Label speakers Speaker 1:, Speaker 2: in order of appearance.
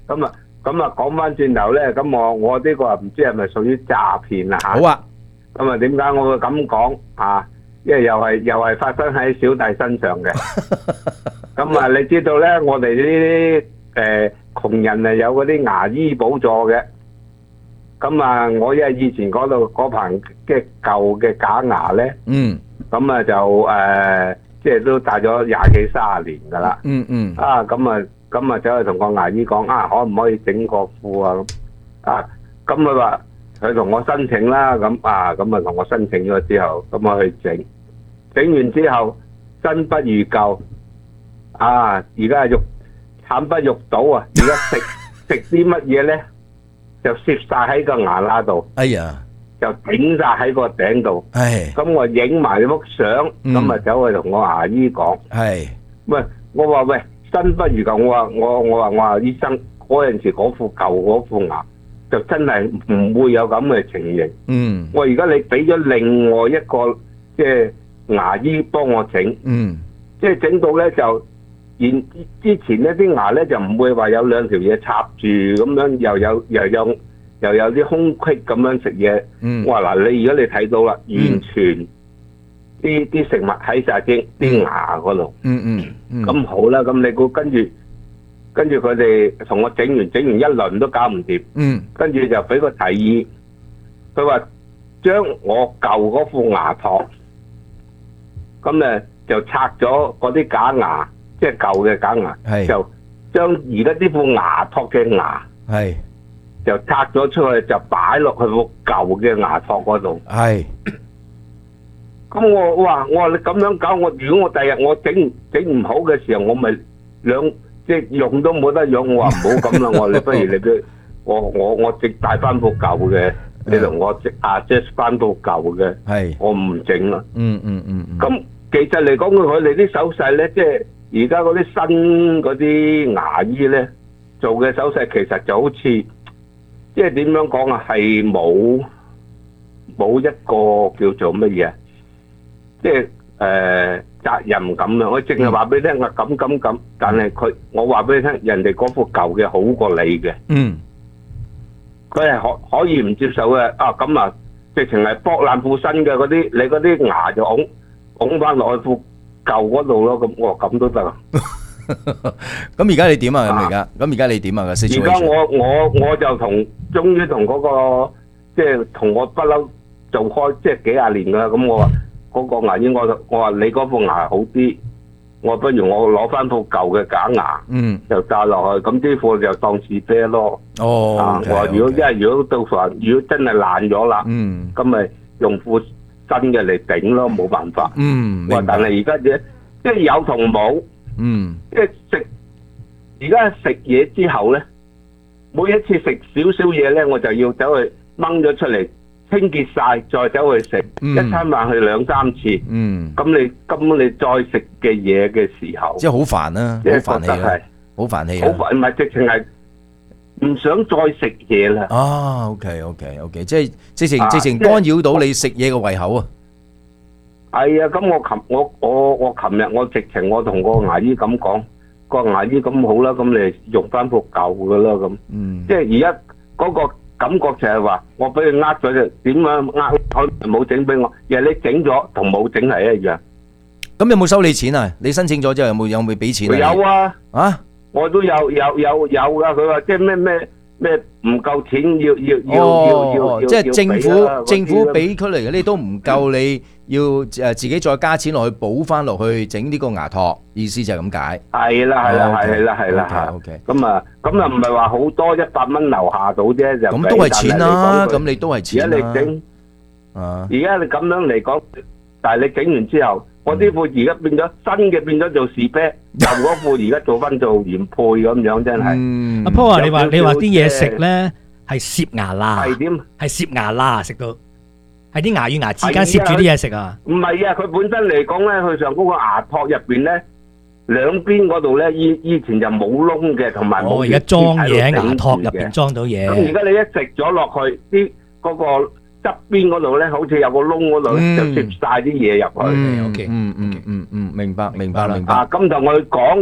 Speaker 1: 咁啊，講翻轉頭咧，咁我呢個唔知係咪屬於詐騙啦嚇。
Speaker 2: 好啊。
Speaker 1: 咁啊，點解我會咁講啊？因為又係發生喺小弟身上嘅。咁啊，你知道咧，我哋呢啲窮人係有嗰啲牙醫補助嘅。咁啊，我因為以前嗰棚嘅舊嘅假牙咧，咁啊就即係都戴咗20幾30年㗎啦。啊，咁啊走去同個牙醫講啊，可唔可以整個副啊？咁佢話佢同我申請啦，咁啊同我申請咗之後，咁我去整完之後新不如舊，啊而家係慘不欲睹啊！而家食啲乜嘢咧，就攝晒喺個牙罅度，
Speaker 2: 哎呀，
Speaker 1: 就頂晒喺個頂度。咁我影埋幅相，咁啊走去同我牙醫講，喂，我話喂，新不如舊，我話醫生，嗰陣時嗰副舊嗰副牙就真係唔會有咁嘅情形。我而家你俾咗另外一個即係牙醫幫我整，即係整到咧就之前呢啲牙咧就唔會話有2條嘢插住咁樣，又有啲空隙咁樣食嘢。我話嗱，你而家你睇到啦，完全啲食物喺晒啲牙嗰度。咁好啦，咁你估跟住佢哋同我整完一輪都搞唔掂。跟住就俾個提議，佢話將我舊嗰副牙托，咁咧就拆咗嗰啲假牙，即係舊嘅假牙，就將而家呢副牙托嘅牙就拆咗出去，就擺落去副舊嘅牙托嗰度。咁我話你咁樣搞，如果我第日我整唔好嘅時候，我咪即係用都冇得用。我話唔好咁啦，我話你不如你俾我直帶翻副舊嘅，你同我adjust翻副舊嘅，我唔整啦。咁其實嚟講，佢哋啲手勢咧，即係而家嗰啲新嗰啲牙醫咧做嘅手勢，其實就好似即係點樣講啊？係冇一個叫做乜嘢，即係責任感啊！我淨係話俾你聽啊，咁，但係我話俾你聽，人哋嗰副舊嘅好過你嘅。佢係可以唔接受嘅。咁啊，直情係剝爛副新嘅嗰啲，你嗰啲牙就拱翻落去副舊嗰度咯。咁我話咁都得啊。
Speaker 2: 咁而家你點啊？咁而家你點啊？個 situation？
Speaker 1: 而家我就終於同嗰個即係同我不嬲做開即係幾廿年噶啦。咁我話嗰個牙醫，我話你嗰副牙好啲，我話不如我攞翻副舊嘅假牙，就戴落去，咁啲副就當是啤咯。我話如果到時候如果真係爛咗啦，咁咪用副新嘅嚟頂咯，冇辦法。我話但係而家即係有同冇，即係而家食嘢之後咧，每一次食少少嘢咧，我就要走去掹咗出嚟清潔晒，再走去食，一餐飯去2、3次。咁你再食嘅嘢嘅時候，
Speaker 2: 即係好煩啊，好煩氣啊，好煩氣啊，
Speaker 1: 好煩，唔係直情係唔想再食嘢啦。
Speaker 2: OK，即係直情干擾到你食嘢嘅胃口啊。
Speaker 1: 係啊，咁我琴日我直情我同個牙醫咁講，個牙醫咁好啦，咁你用翻副舊嘅啦咁。即係而家嗰個感覺就係話，我俾佢呃咗就點樣呃？佢冇整俾我，而係你整咗同冇整係一樣。
Speaker 2: 咁有冇收你錢啊？你申請咗之後有冇俾錢啊？
Speaker 1: 有啊，我都有噶。佢話即係咩唔夠錢要
Speaker 2: 即係政府俾出嚟嘅，你都唔夠，你要自己再加錢落去補翻落去整呢個牙托，意思就係咁解。係啦。
Speaker 1: OK。咁啊唔係話好多100蚊樓下到啫，就
Speaker 2: 咁都係錢啦。咁你都係錢啦。
Speaker 1: 而家你咁樣嚟講，但係你整完之後，我呢副而家變咗新嘅，變咗做士啤，舊嗰副而家做翻做原配咁樣，真係。
Speaker 3: 阿波啊，你話啲嘢食咧係攝牙罅，
Speaker 1: 係點？
Speaker 3: 係攝牙罅食到，係啲牙與牙之間攝住啲嘢食啊？
Speaker 1: 唔係啊，佢本身嚟講咧，佢上嗰個牙托入邊咧，兩邊嗰度咧，以前就冇窿嘅，同埋冇。
Speaker 3: 而家裝嘢喺牙托入邊裝到嘢。
Speaker 1: 咁而家你一食咗落去，啲嗰個側邊嗰度咧，好似有個窿嗰度咧，就攝晒啲嘢入去。
Speaker 2: 明白啦。
Speaker 1: 咁就我去講。